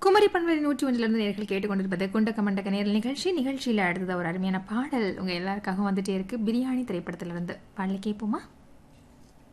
குமரி பண்பலை 101 நேர்கள் கேட்டுக்கொண்டிருப்பது குண்டக்க மண்டக்க நேரல் நிகழ்ச்சியில் அடுத்தது ஒரு அருமையான பாடல் உங்க எல்லாருக்காகவும் வந்துட்டே இருக்கு. பிரியாணி திரைப்படத்திலிருந்து பாடலை கேட்போமா?